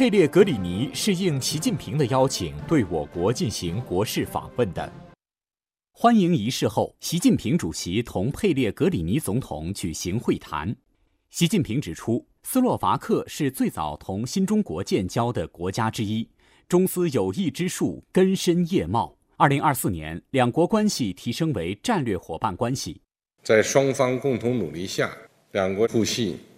佩列格里尼是应习近平的邀请对我国进行国事访问的。欢迎仪式后，习近平主席同佩列格里尼总统举行会谈。习近平指出，斯洛伐克是最早同新中国建交的国家之一，中斯友谊之树根深叶茂。2024年，两国关系提升为战略伙伴关系。 在双方共同努力下，两国互信